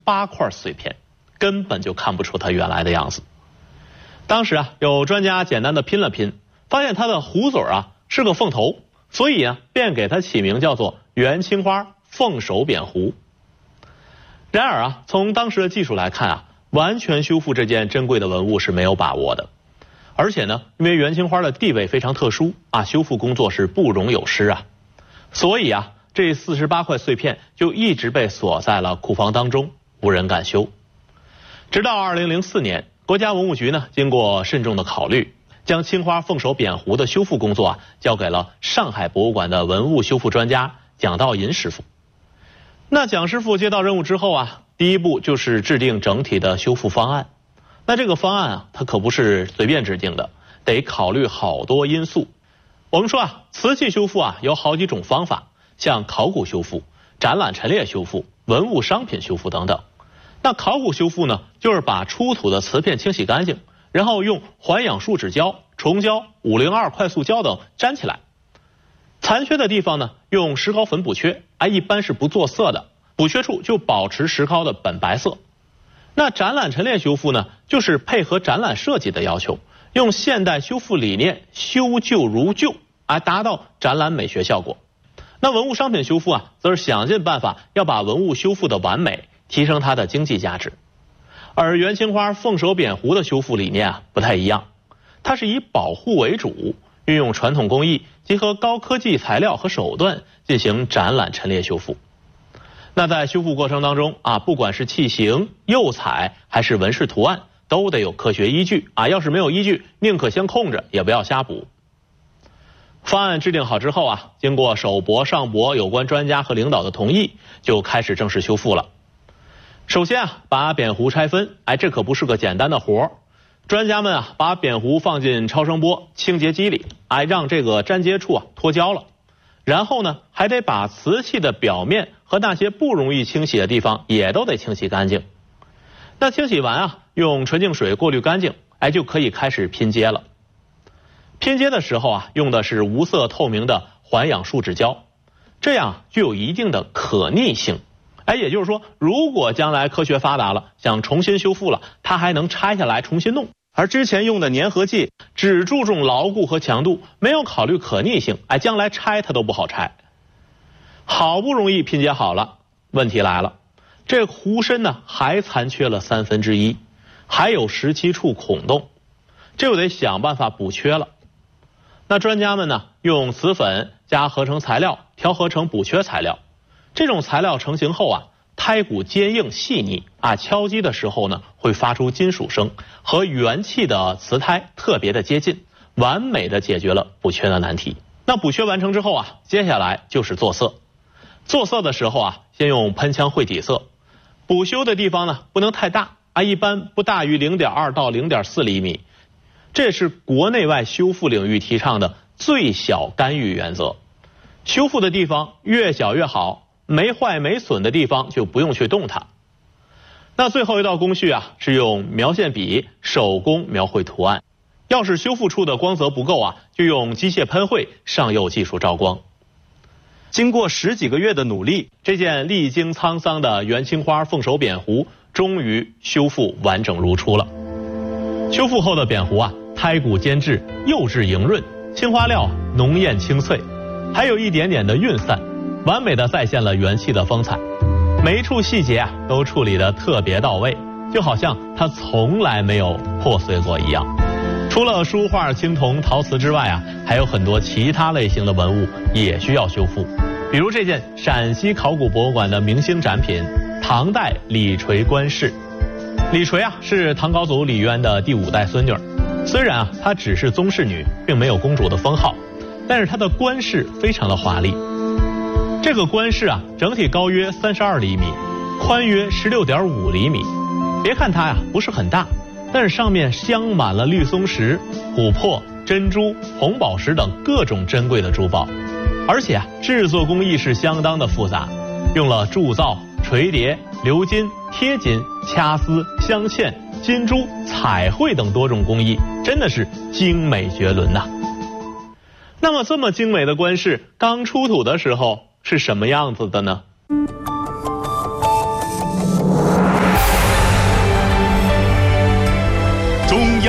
8块碎片，根本就看不出它原来的样子。当时有专家简单的拼了拼，发现它的壶嘴是个凤头，所以便给它起名叫做元青花凤首扁壶。然而从当时的技术来看完全修复这件珍贵的文物是没有把握的。而且因为元青花的地位非常特殊修复工作是不容有失所以这48块碎片就一直被锁在了库房当中，无人敢修。直到2004年，国家文物局经过慎重的考虑，将青花凤首扁壶的修复工作交给了上海博物馆的文物修复专家蒋道银师傅。那蒋师傅接到任务之后第一步就是制定整体的修复方案。那这个方案它可不是随便制定的，得考虑好多因素。我们说瓷器修复有好几种方法，像考古修复、展览陈列修复、文物商品修复等等。那考古修复呢，就是把出土的瓷片清洗干净，然后用环氧树脂胶、虫胶、502快速胶等粘起来。残缺的地方呢，用石膏粉补缺，一般是不做色的，补缺处就保持石膏的本白色。那展览陈列修复呢，就是配合展览设计的要求，用现代修复理念修旧如旧，达到展览美学效果。那文物商品修复则是想尽办法要把文物修复的完美，提升它的经济价值。而元青花凤首扁壶的修复理念不太一样，它是以保护为主，运用传统工艺，结合高科技材料和手段进行展览陈列修复。那在修复过程当中不管是器型、釉彩还是纹饰图案，都得有科学依据要是没有依据，宁可先空着，也不要瞎补。方案制定好之后经过首博、上博有关专家和领导的同意，就开始正式修复了。首先把扁壶拆分，这可不是个简单的活。专家们把扁壶放进超声波清洁机里，让这个粘接处脱胶了。然后呢，还得把瓷器的表面和那些不容易清洗的地方也都得清洗干净。那清洗完用纯净水过滤干净，就可以开始拼接了。拼接的时候用的是无色透明的环氧树脂胶，这样具有一定的可逆性。也就是说，如果将来科学发达了，想重新修复了，它还能拆下来重新弄。而之前用的粘合剂只注重牢固和强度，没有考虑可逆性，将来拆它都不好拆。好不容易拼接好了，问题来了，这壶身呢还残缺了1/3，还有17处孔洞，这就得想办法补缺了。那专家们呢，用瓷粉加合成材料调和成补缺材料，这种材料成型后胎骨坚硬细腻敲击的时候呢会发出金属声，和原器的瓷胎特别的接近，完美的解决了补缺的难题。那补缺完成之后接下来就是做色。做色的时候先用喷枪绘底色，补修的地方呢不能太大一般不大于0.2到0.4厘米，这是国内外修复领域提倡的最小干预原则。修复的地方越小越好，没坏没损的地方就不用去动它。那最后一道工序是用描线笔手工描绘图案。要是修复处的光泽不够就用机械喷绘上釉技术照光。经过10几个月的努力，这件历经沧桑的元青花凤首扁壶终于修复完整如初了。修复后的扁壶胎骨坚质，釉质莹润，青花料浓艳清脆，还有一点点的晕散，完美的再现了元器的风采。每一处细节都处理得特别到位，就好像它从来没有破碎过一样。除了书画、青铜、陶瓷之外还有很多其他类型的文物也需要修复。比如这件陕西考古博物馆的明星展品唐代李垂冠饰。李垂是唐高祖李渊的第5代孙女，虽然她只是宗室女，并没有公主的封号，但是她的冠饰非常的华丽。这个冠饰整体高约32厘米，宽约16.5厘米。别看它不是很大，但是上面镶满了绿松石、琥珀、珍珠、红宝石等各种珍贵的珠宝，而且制作工艺是相当的复杂，用了铸造、锤叠、鎏金、贴金、掐丝、镶嵌、金珠、彩绘等多种工艺，真的是精美绝伦呐。那么这么精美的冠饰刚出土的时候是什么样子的呢？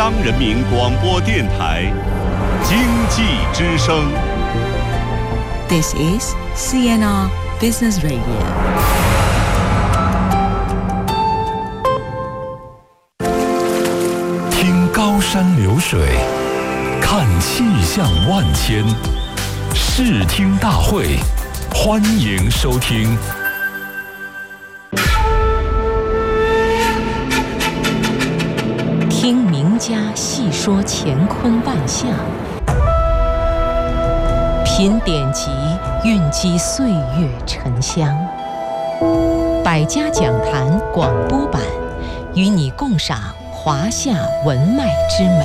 央人民广播电台经济之声。 This is CNR Business Radio. 听高山流水，看气象万千，视听大会，欢迎收听。 听名家细说乾坤万象，品典籍，蕴积岁月沉香。百家讲坛广播版，与你共赏华夏文脉之美。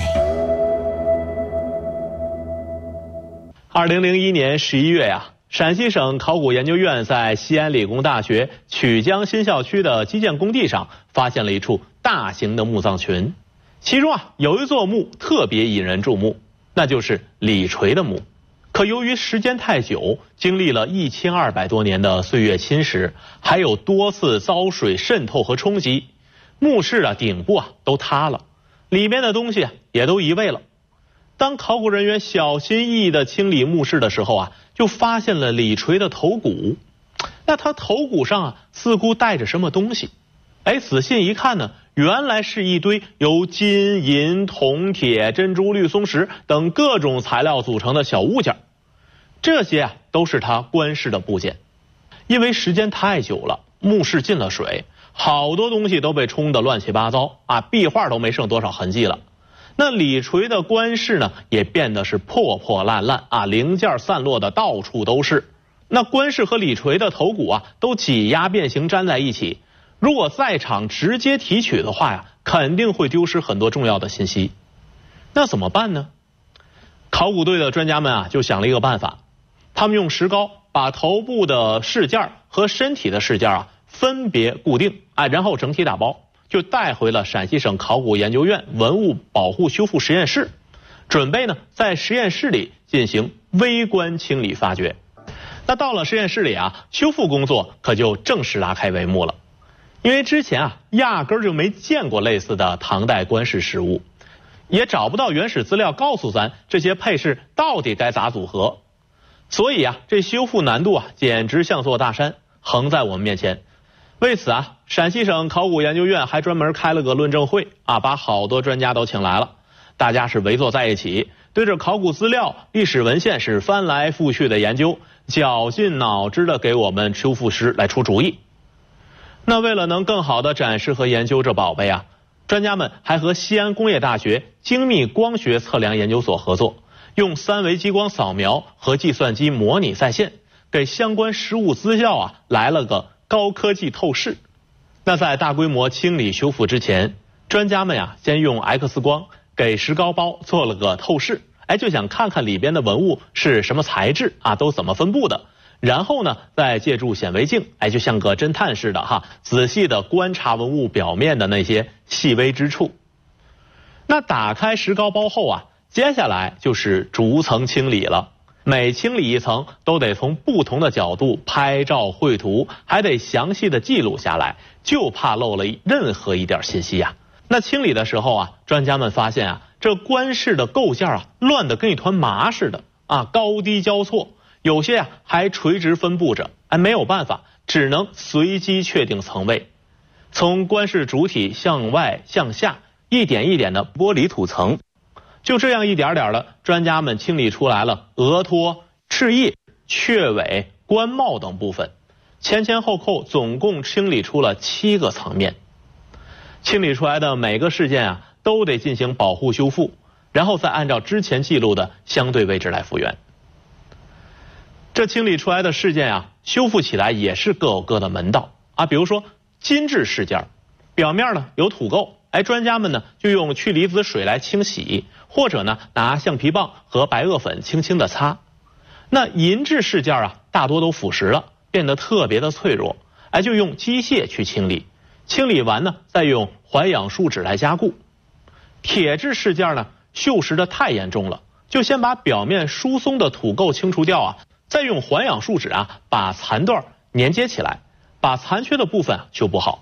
2001年11月呀，陕西省考古研究院在西安理工大学曲江新校区的基建工地上发现了一处大型的墓葬群，其中有一座墓特别引人注目，那就是李垂的墓。可由于时间太久，经历了1200多年的岁月侵蚀，还有多次遭水渗透和冲击，墓室顶部都塌了，里面的东西也都移位了。当考古人员小心翼翼地清理墓室的时候就发现了李垂的头骨。那他头骨上似乎带着什么东西。仔细一看呢，原来是一堆由金银铜铁珍珠绿松石等各种材料组成的小物件，这些都是他棺饰的部件。因为时间太久了，墓室进了水，好多东西都被冲得乱七八糟壁画都没剩多少痕迹了。那李垂的棺饰呢，也变得是破破烂烂零件散落的到处都是。那棺饰和李垂的头骨都挤压变形粘在一起，如果在场直接提取的话肯定会丢失很多重要的信息。那怎么办呢？考古队的专家们就想了一个办法，他们用石膏把头部的饰件和身体的饰件分别固定然后整体打包，就带回了陕西省考古研究院文物保护修复实验室，准备呢在实验室里进行微观清理发掘。那到了实验室里修复工作可就正式拉开帷幕了。因为之前压根儿就没见过类似的唐代棺饰实物，也找不到原始资料告诉咱这些配饰到底该咋组合，所以这修复难度简直像座大山横在我们面前。为此陕西省考古研究院还专门开了个论证会把好多专家都请来了，大家是围坐在一起，对着考古资料、历史文献是翻来覆去的研究，绞尽脑汁的给我们修复师来出主意。那为了能更好的展示和研究这宝贝专家们还和西安工业大学精密光学测量研究所合作，用3维激光扫描和计算机模拟再现，给相关实物资料来了个高科技透视。那在大规模清理修复之前，专家们先用 X 光给石膏包做了个透视，就想看看里边的文物是什么材质都怎么分布的。然后呢，再借助显微镜，就像个侦探似的仔细的观察文物表面的那些细微之处。那打开石膏包后接下来就是逐层清理了。每清理一层都得从不同的角度拍照绘图，还得详细的记录下来，就怕漏了任何一点信息那清理的时候专家们发现这棺饰的构件乱得跟一团麻似的高低交错，有些还垂直分布着，没有办法，只能随机确定层位。从棺饰主体向外向下，一点一点的剥离土层，就这样一点点的，专家们清理出来了额托、翅叶、雀尾、冠帽等部分，前后后总共清理出了7个层面。清理出来的每个事件都得进行保护修复，然后再按照之前记录的相对位置来复原。这清理出来的事件修复起来也是各有各的门道比如说金质饰件，表面呢有土垢，专家们呢就用去离子水来清洗，或者呢拿橡皮棒和白垩粉轻轻的擦。那银质饰件大多都腐蚀了，变得特别的脆弱，就用机械去清理，清理完呢再用环氧树脂来加固。铁质饰件呢锈蚀的太严重了，就先把表面疏松的土垢清除掉再用环氧树脂把残段粘接起来，把残缺的部分修补好。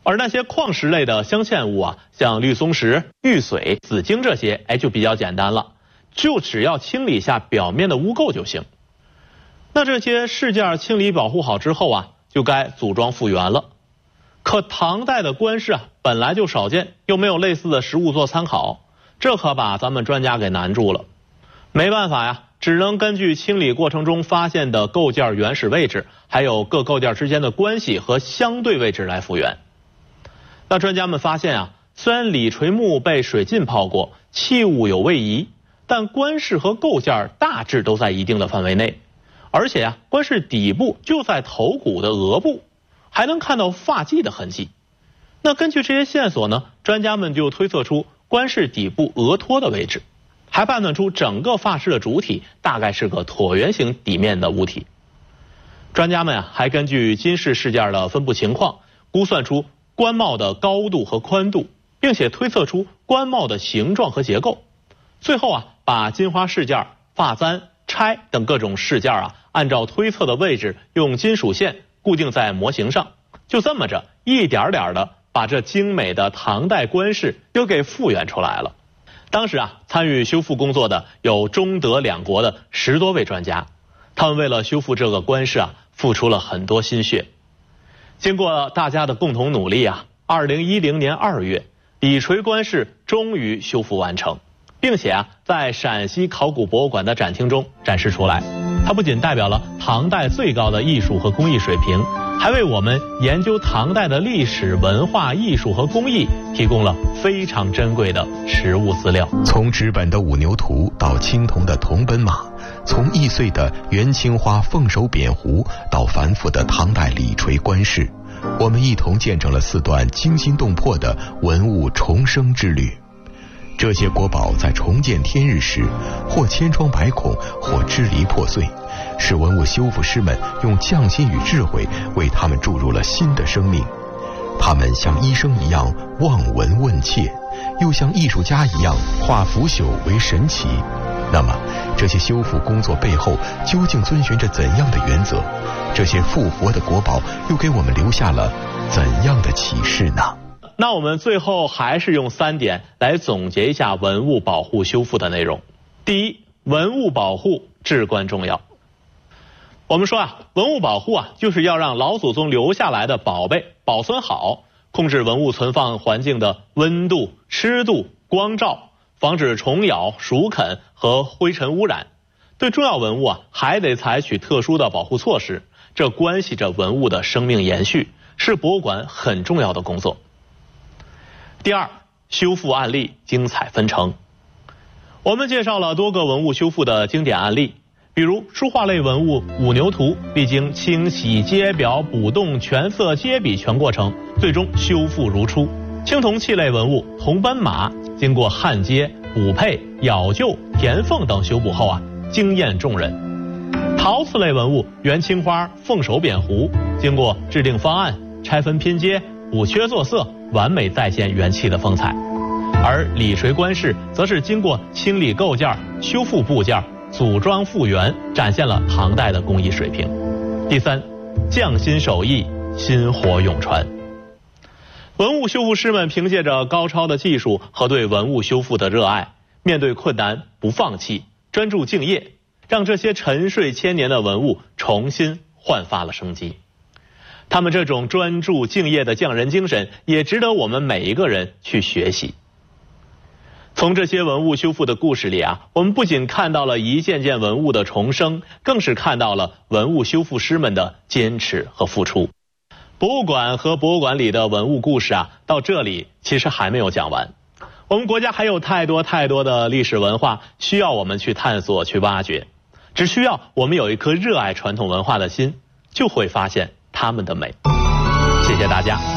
而那些矿石类的镶嵌物啊，像绿松石、玉髓、紫晶这些，就比较简单了，就只要清理下表面的污垢就行。那这些饰件清理保护好之后啊，就该组装复原了。可唐代的官饰啊，本来就少见，又没有类似的实物做参考，这可把咱们专家给难住了。没办法呀，只能根据清理过程中发现的构件原始位置，还有各构件之间的关系和相对位置来复原。那专家们发现啊，虽然礼锤木被水浸泡过，器物有位移，但官饰和构件大致都在一定的范围内。而且啊，官饰底部就在头骨的额部，还能看到发髻的痕迹。那根据这些线索呢，专家们就推测出官饰底部额托的位置，还判断出整个发饰的主体大概是个椭圆形底面的物体。专家们啊，还根据金饰饰件的分布情况，估算出官帽的高度和宽度，并且推测出官帽的形状和结构。最后啊，把金花饰件、发簪、钗等各种饰件啊，按照推测的位置用金属线固定在模型上，就这么着一点点的把这精美的唐代官饰又给复原出来了。当时啊，参与修复工作的有中德两国的10多位专家，他们为了修复这个官饰啊，付出了很多心血。经过大家的共同努力啊，2010年2月，礼锤官饰终于修复完成，并且啊，在陕西考古博物馆的展厅中展示出来。它不仅代表了唐代最高的艺术和工艺水平，还为我们研究唐代的历史文化艺术和工艺提供了非常珍贵的实物资料。 从纸本的五牛图到青铜的铜奔马，从易碎的元青花凤首扁壶到繁复的唐代礼锤官饰，我们一同见证了4段惊心动魄的文物重生之旅。这些国宝在重见天日时，或千疮百孔，或支离破碎，是文物修复师们用匠心与智慧为他们注入了新的生命。他们像医生一样望闻问切，又像艺术家一样化腐朽为神奇。那么，这些修复工作背后究竟遵循着怎样的原则？这些复活的国宝又给我们留下了怎样的启示呢？ 那我们最后还是用3点来总结一下文物保护修复的内容。第一，文物保护至关重要。我们说啊，文物保护啊，就是要让老祖宗留下来的宝贝保存好，控制文物存放环境的温度、湿度、光照，防止虫咬、鼠啃和灰尘污染。对重要文物啊，还得采取特殊的保护措施，这关系着文物的生命延续，是博物馆很重要的工作。第二，修复案例精彩纷呈。我们介绍了多个文物修复的经典案例，比如书画类文物五牛图，历经清洗、揭表、补洞、全色、接笔全过程，最终修复如初。青铜器类文物铜奔马，经过焊接、补配、咬臼、填缝等修补后啊，惊艳众人。陶瓷类文物元青花、凤首扁壶，经过制定方案、拆分拼接、补缺做色，完美再现元气的风采。而礼锤官饰则是经过清理构件、修复部件、组装复原，展现了唐代的工艺水平。第三，匠心手艺，薪火永传。文物修复师们凭借着高超的技术和对文物修复的热爱，面对困难不放弃，专注敬业，让这些沉睡千年的文物重新焕发了生机。他们这种专注敬业的匠人精神，也值得我们每一个人去学习。从这些文物修复的故事里啊，我们不仅看到了一件件文物的重生，更是看到了文物修复师们的坚持和付出。博物馆和博物馆里的文物故事啊，到这里其实还没有讲完。我们国家还有太多的历史文化需要我们去探索、去挖掘。只需要我们有一颗热爱传统文化的心，就会发现它们的美。谢谢大家。